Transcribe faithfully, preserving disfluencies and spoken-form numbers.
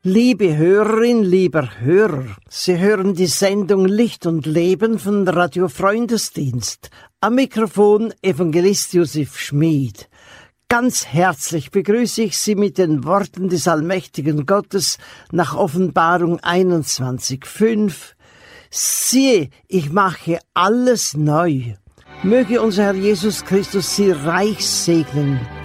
Liebe Hörerin, lieber Hörer, Sie hören die Sendung Licht und Leben von Radio Freundesdienst. Am Mikrofon Evangelist Josef Schmid. Ganz herzlich begrüße ich Sie mit den Worten des allmächtigen Gottes nach Offenbarung einundzwanzig fünf. Siehe, ich mache alles neu. Möge unser Herr Jesus Christus Sie reich segnen